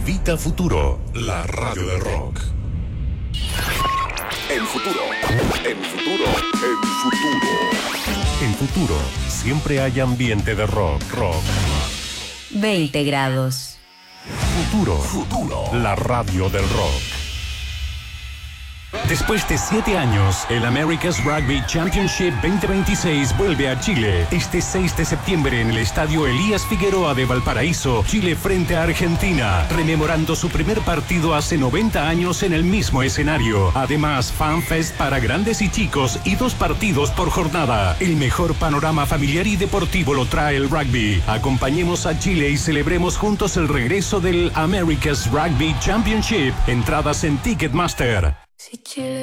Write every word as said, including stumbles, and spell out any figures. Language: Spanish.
Vita Futuro, la radio del rock. El futuro, el futuro, el futuro. En Futuro, siempre hay ambiente de rock, rock. veinte grados. Futuro, futuro, la radio del rock. Después de siete años, el America's Rugby Championship veinte veintiséis vuelve a Chile. Este seis de septiembre en el estadio Elías Figueroa de Valparaíso, Chile frente a Argentina, rememorando su primer partido hace noventa años en el mismo escenario. Además, FanFest para grandes y chicos y dos partidos por jornada. El mejor panorama familiar y deportivo lo trae el rugby. Acompañemos a Chile y celebremos juntos el regreso del America's Rugby Championship. Entradas en Ticketmaster. Si Chile